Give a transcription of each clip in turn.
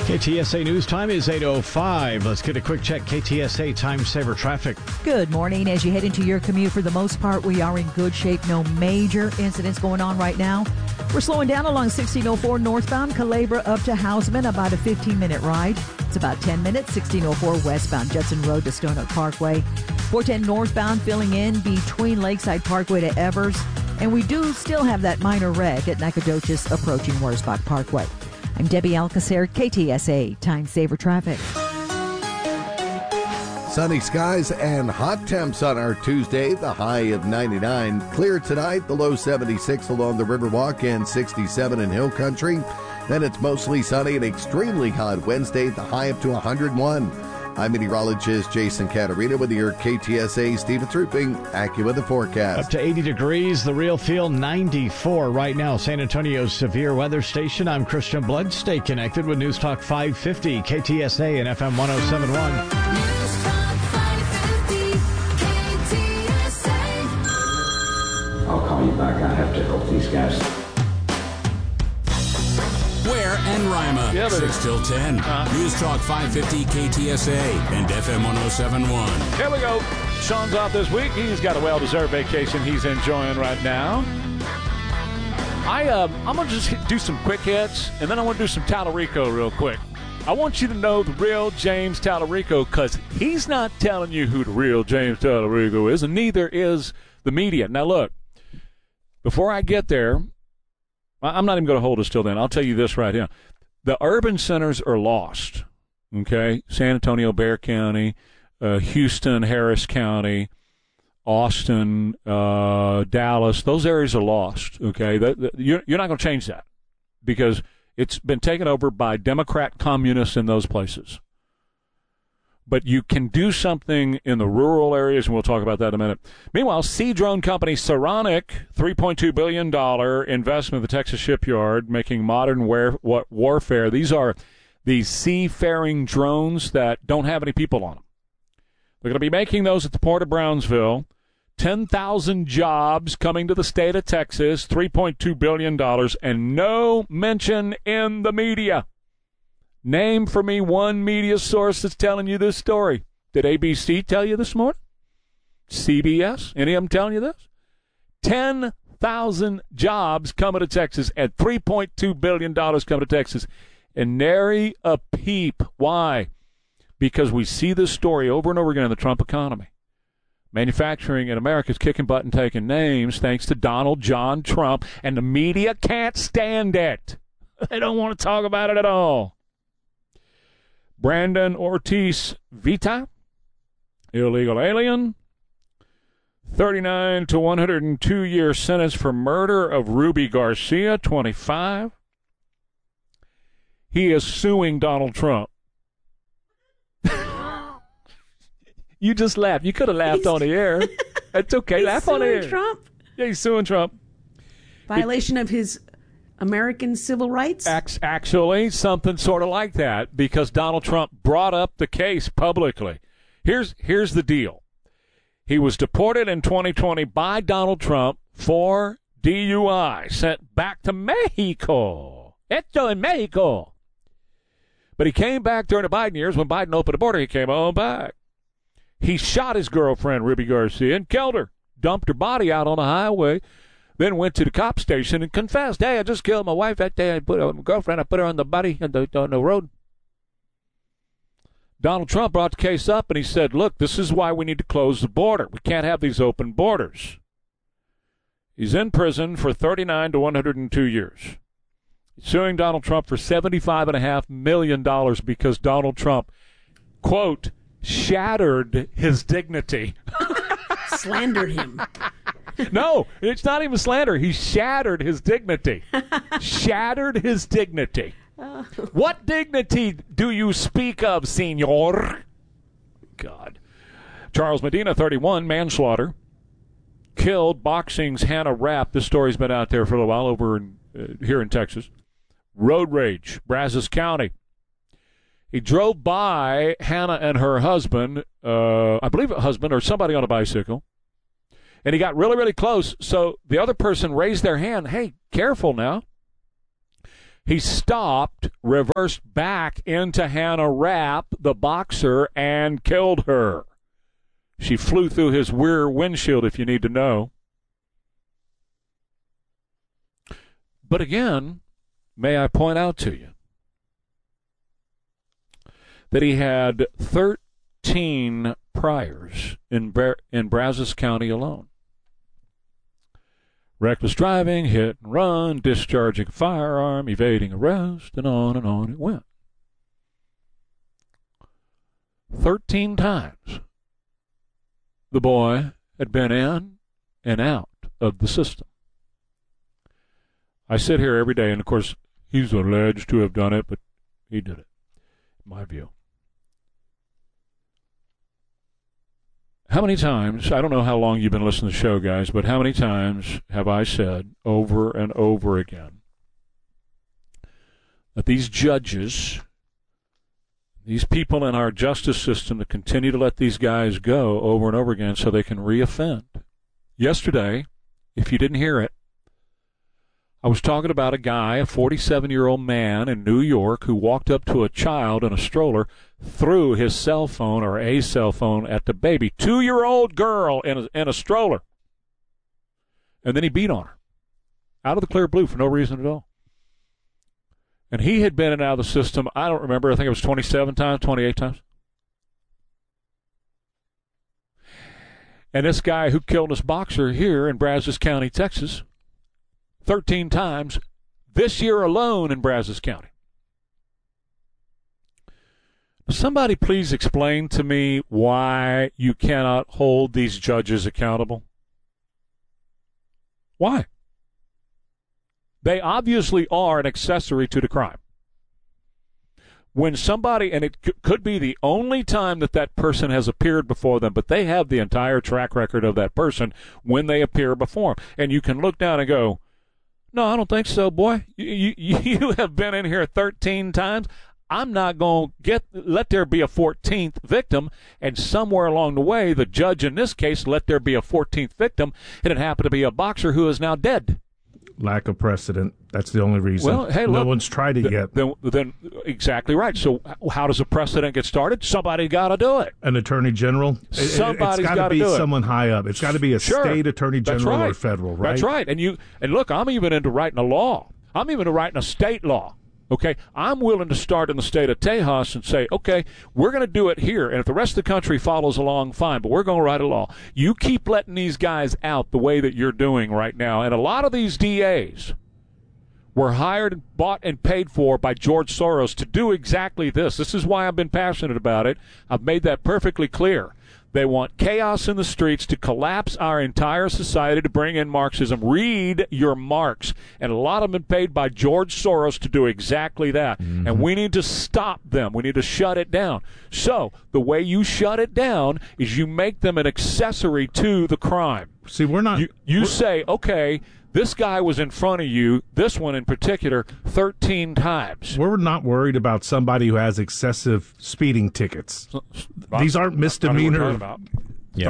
KTSA News Time is 8:05. Let's get a quick check. KTSA Time Saver traffic. Good morning. As you head into your commute, for the most part, we are in good shape. No major incidents going on right now. We're slowing down along 1604 northbound, Calabria up to Houseman, about a 15-minute ride. It's about 10 minutes. 1604 westbound, Judson Road to Stone Oak Parkway. 410 northbound, filling in between Lakeside Parkway to Evers. And we do still have that minor wreck at Nacogdoches approaching Wurzbach Parkway. I'm Debbie Alcacer, KTSA Time Saver Traffic. Sunny skies and hot temps on our Tuesday, the high of 99. Clear tonight, the low 76 along the Riverwalk and 67 in Hill Country. Then it's mostly sunny and extremely hot Wednesday, the high up to 101. I'm meteorologist Jason Caterina with your KTSA Stevens Roofing AccuWeather forecast. Up to 80 degrees, the real feel 94 right now. San Antonio's severe weather station. I'm Christian Blood. Stay connected with News Talk 550, KTSA and FM 1071. News Talk 550, KTSA. I'll call you back. I have to help these guys. Ware and Rima, 6 till 10. News Talk 550 KTSA and FM 1071. Here we go. Sean's off this week. He's got a well-deserved vacation he's enjoying right now. I'm going to just do some quick hits, and then I want to do some Tallarico real quick. I want you to know the real James Tallarico, because he's not telling you who the real James Tallarico is, and neither is the media. Now, look, before I get there, I'm not even going to hold us till then. I'll tell you this right here. The urban centers are lost, okay? San Antonio, Bexar County, Houston, Harris County, Austin, Dallas. Those areas are lost, okay? You're not going to change that because it's been taken over by Democrat communists in those places. But you can do something in the rural areas, and we'll talk about that in a minute. Meanwhile, sea drone company Saronic, $3.2 billion investment in the Texas shipyard, making modern warfare. These are these seafaring drones that don't have any people on them. They're going to be making those at the Port of Brownsville. 10,000 jobs coming to the state of Texas, $3.2 billion, and no mention in the media. Name for me one media source that's telling you this story. Did ABC tell you this morning? CBS? Any of them telling you this? 10,000 jobs coming to Texas and $3.2 billion coming to Texas. And nary a peep. Why? Because we see this story over and over again in the Trump economy. Manufacturing in America is kicking butt and taking names thanks to Donald John Trump, and the media can't stand it. They don't want to talk about it at all. Brandon Ortiz Vita, illegal alien, 39 to 102-year sentence for murder of Ruby Garcia, 25. He is suing Donald Trump. You just laughed. You could have laughed on the air. It's okay. Laugh on the air. Trump? Yeah, he's suing Trump. Violation of his American civil rights? Actually, something sort of like that, because Donald Trump brought up the case publicly. Here's the deal. He was deported in 2020 by Donald Trump for DUI, sent back to Mexico. Esto en Mexico. But he came back during the Biden years. When Biden opened the border, he came on back. He shot his girlfriend, Ruby Garcia, and killed her, dumped her body out on the highway, then went to the cop station and confessed, hey, I just killed my wife that day. I put my girlfriend, I put her on the body on the road. Donald Trump brought the case up, and he said, look, this is why we need to close the border. We can't have these open borders. He's in prison for 39 to 102 years. He's suing Donald Trump for $75.5 million because Donald Trump, quote, shattered his dignity. Slandered him. No, it's not even slander. He shattered his dignity. Shattered his dignity. What dignity do you speak of, senor? God. Charles Medina, 31, manslaughter. Killed boxing's Hannah Rapp. This story's been out there for a little while over here in Texas. Road rage, Brazos County. He drove by Hannah and her husband, I believe a husband or somebody on a bicycle, and he got really, really close. So the other person raised their hand. Hey, careful now. He stopped, reversed back into Hannah Rapp, the boxer, and killed her. She flew through his rear windshield, if you need to know. But again, may I point out to you that he had 13 priors in Brazos County alone. Reckless driving, hit and run, discharging a firearm, evading arrest, and on it went. 13 times the boy had been in and out of the system. I sit here every day, and of course, he's alleged to have done it, but he did it, in my view. How many times, I don't know how long you've been listening to the show, guys, but how many times have I said over and over again that these judges, these people in our justice system that continue to let these guys go over and over again so they can reoffend? Yesterday, if you didn't hear it, I was talking about a guy, a 47-year-old man in New York, who walked up to a child in a stroller, threw his cell phone or a cell phone at the baby, 2-year-old girl in a stroller. And then he beat on her out of the clear blue for no reason at all. And he had been in and out of the system, I don't remember, I think it was 27 times, 28 times. And this guy who killed this boxer here in Brazos County, Texas, 13 times this year alone in Brazos County. Somebody please explain to me why you cannot hold these judges accountable. Why? They obviously are an accessory to the crime. When somebody, and it could be the only time that that person has appeared before them, but they have the entire track record of that person when they appear before them. And you can look down and go, no, I don't think so, boy. You have been in here 13 times. I'm not going to let there be a 14th victim. And somewhere along the way, the judge in this case let there be a 14th victim, and it happened to be a boxer who is now dead. Lack of precedent. That's the only reason. Well, hey, no look, one's tried it yet. Then exactly right. So how does a precedent get started? Somebody got to do it. An attorney general? Somebody's got to do it. It's got to be someone high up. It's got to be a state attorney general or federal, right? That's right. And look, I'm even into writing a law. I'm even into writing a state law. Okay, I'm willing to start in the state of Tejas and say, okay, we're going to do it here, and if the rest of the country follows along, fine, but we're going to write a law. You keep letting these guys out the way that you're doing right now, and a lot of these DAs were hired, bought, and paid for by George Soros to do exactly this. This is why I've been passionate about it. I've made that perfectly clear. They want chaos in the streets to collapse our entire society, to bring in Marxism. Read your Marx. And a lot of them been paid by George Soros to do exactly that. Mm-hmm. And we need to stop them. We need to shut it down. So the way you shut it down is you make them an accessory to the crime. See, we're not... You say, okay, this guy was in front of you, this one in particular, 13 times. We're not worried about somebody who has excessive speeding tickets. These aren't misdemeanor. Yeah.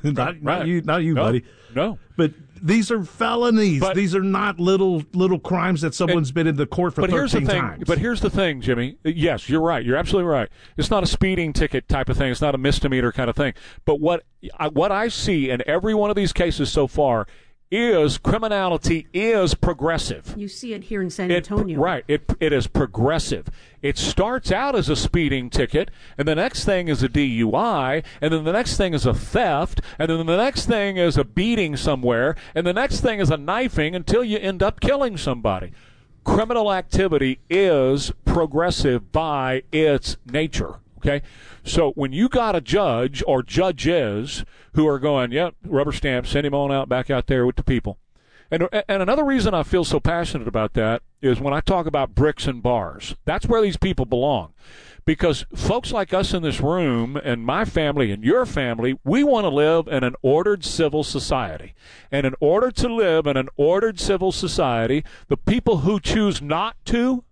Not you, buddy. No. But these are felonies. These are not little crimes that someone's been in the court for 13 times. But here's the thing, Jimmy. Yes, you're right. You're absolutely right. It's not a speeding ticket type of thing. It's not a misdemeanor kind of thing. But what I see in every one of these cases so far is criminality is progressive. You see it here in San Antonio. Right. It is progressive. It starts out as a speeding ticket, and the next thing is a DUI, and then the next thing is a theft, and then the next thing is a beating somewhere, and the next thing is a knifing until you end up killing somebody. Criminal activity is progressive by its nature. Okay? So when you got a judge or judges who are going, yep, rubber stamp, send him on out, back out there with the people. And another reason I feel so passionate about that is when I talk about bricks and bars. That's where these people belong. Because folks like us in this room and my family and your family, we want to live in an ordered civil society. And in order to live in an ordered civil society, the people who choose not to,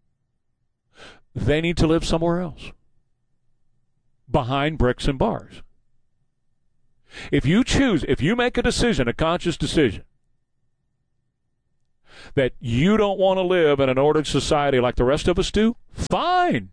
they need to live somewhere else. Behind bricks and bars. If you make a decision, a conscious decision, that you don't want to live in an ordered society like the rest of us do, fine.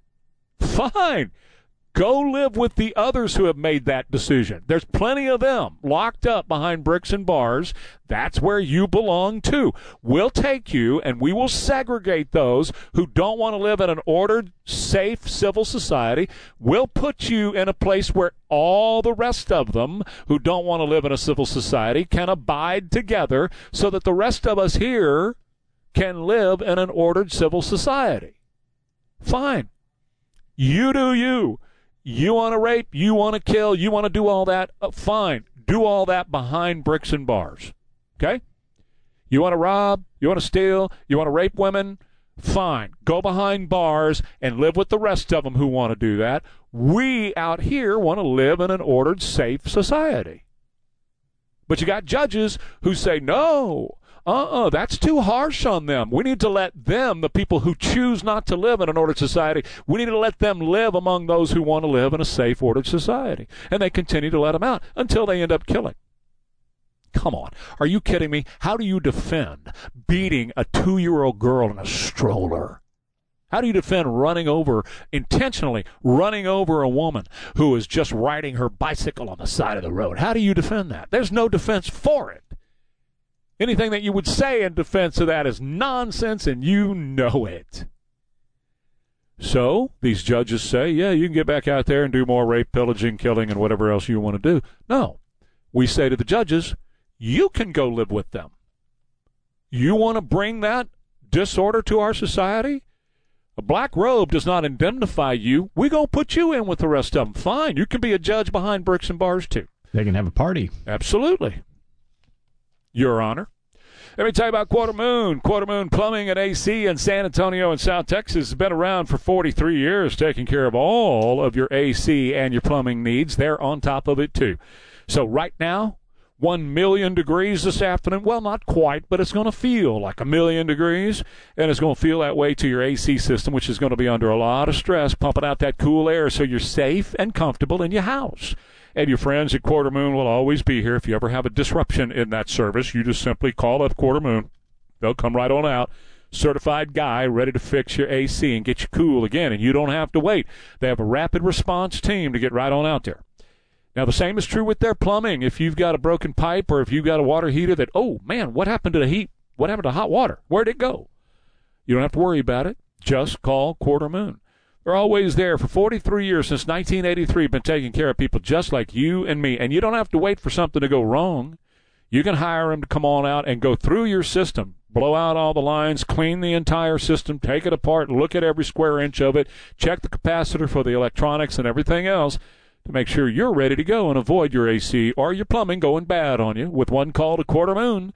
Go live with the others who have made that decision. There's plenty of them locked up behind bricks and bars. That's where you belong too. We'll take you and we will segregate those who don't want to live in an ordered, safe, civil society. We'll put you in a place where all the rest of them who don't want to live in a civil society can abide together so that the rest of us here can live in an ordered civil society. Fine. You do you. You want to rape, you want to kill, you want to do all that, fine. Do all that behind bricks and bars, okay? You want to rob, you want to steal, you want to rape women, fine. Go behind bars and live with the rest of them who want to do that. We out here want to live in an ordered, safe society. But you got judges who say, no, that's too harsh on them. We need to let them, the people who choose not to live in an ordered society, we need to let them live among those who want to live in a safe, ordered society. And they continue to let them out until they end up killing. Come on. Are you kidding me? How do you defend beating a 2-year-old girl in a stroller? How do you defend intentionally running over a woman who is just riding her bicycle on the side of the road? How do you defend that? There's no defense for it. Anything that you would say in defense of that is nonsense, and you know it. So these judges say, yeah, you can get back out there and do more rape, pillaging, killing, and whatever else you want to do. No. We say to the judges, you can go live with them. You want to bring that disorder to our society? A black robe does not indemnify you. We're going to put you in with the rest of them. Fine. You can be a judge behind bricks and bars, too. They can have a party. Absolutely. Your Honor. Let me tell you about Quarter Moon. Quarter Moon Plumbing and AC in San Antonio and South Texas has been around for 43 years, taking care of all of your AC and your plumbing needs. They're on top of it, too. So right now, 1 million degrees this afternoon. Well, not quite, but it's going to feel like 1 million degrees, and it's going to feel that way to your AC system, which is going to be under a lot of stress, pumping out that cool air so you're safe and comfortable in your house. And your friends at Quarter Moon will always be here. If you ever have a disruption in that service, you just simply call up Quarter Moon. They'll come right on out. Certified guy ready to fix your AC and get you cool again, and you don't have to wait. They have a rapid response team to get right on out there. Now, the same is true with their plumbing. If you've got a broken pipe or if you've got a water heater that, oh, man, what happened to the heat? What happened to hot water? Where'd it go? You don't have to worry about it. Just call Quarter Moon. They're always there for 43 years, since 1983, been taking care of people just like you and me. And you don't have to wait for something to go wrong. You can hire them to come on out and go through your system, blow out all the lines, clean the entire system, take it apart, look at every square inch of it, check the capacitor for the electronics and everything else to make sure you're ready to go and avoid your AC or your plumbing going bad on you with one call to Quarter Moon,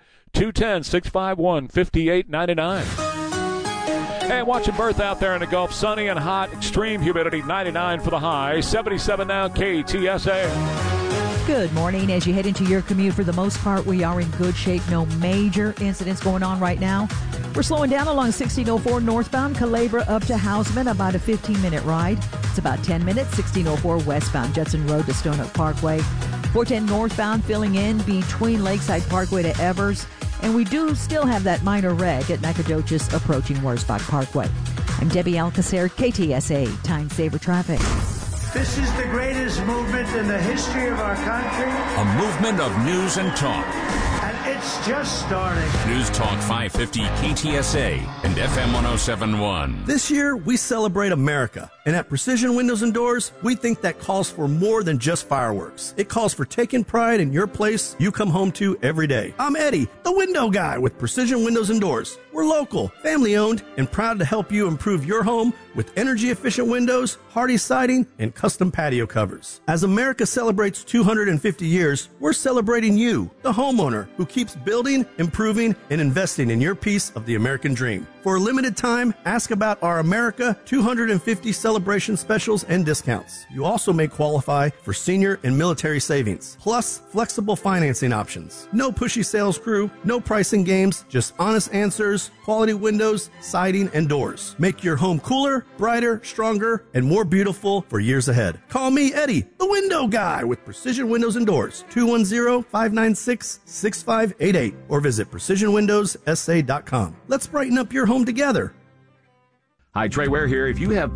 210-651-5899. Hey, watching Berth out there in the Gulf. Sunny and hot, extreme humidity, 99 for the high, 77 now, KTSA. Good morning. As you head into your commute, for the most part, we are in good shape. No major incidents going on right now. We're slowing down along 1604 northbound, Calabria up to Houseman, about a 15-minute ride. It's about 10 minutes, 1604 westbound, Judson Road to Stone Oak Parkway. 410 northbound, filling in between Lakeside Parkway to Evers. And we do still have that minor wreck at Nacogdoches approaching Wurzbach Parkway. I'm Debbie Alcacer, KTSA, Time Saver Traffic. This is the greatest movement in the history of our country. A movement of news and talk. And it's just starting. News Talk 550 KTSA and FM 1071. This year, we celebrate America. And at Precision Windows and Doors, we think that calls for more than just fireworks. It calls for taking pride in your place you come home to every day. I'm Eddie, the window guy with Precision Windows and Doors. We're local, family-owned, and proud to help you improve your home with energy-efficient windows, hardy siding, and custom patio covers. As America celebrates 250 years, we're celebrating you, the homeowner, who keeps building, improving, and investing in your piece of the American dream. For a limited time, ask about our America 250 celebration celebration specials and discounts. You also may qualify for senior and military savings, plus flexible financing options. No pushy sales crew, no pricing games, just honest answers, quality windows, siding, and doors. Make your home cooler, brighter, stronger, and more beautiful for years ahead. Call me, Eddie, the window guy, with Precision Windows and Doors, 210-596-6588, or visit PrecisionWindowsSA.com. Let's brighten up your home together. Hi, Trey Ware here. If you have